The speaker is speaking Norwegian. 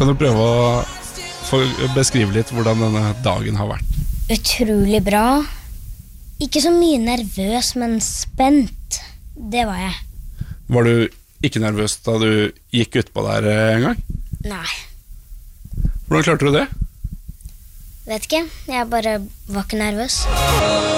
Kan du prøve å beskrive litt hvordan denne dagen har vært? Utrolig bra. Ikke så mye nervøs, men spent. Det var jeg. Var du ikke nervøs da du gikk utpå der en gang? Nei. Hvordan klarte du det? Vet ikke, jeg bare var ikke nervøs.